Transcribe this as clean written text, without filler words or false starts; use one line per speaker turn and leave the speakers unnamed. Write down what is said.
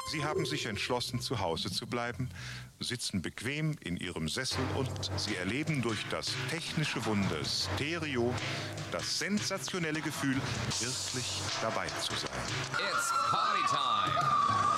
Sie haben sich entschlossen, zu Hause zu bleiben, sitzen bequem in Ihrem Sessel und Sie erleben durch das technische Wunder Stereo das sensationelle Gefühl, wirklich dabei zu sein.
It's party time.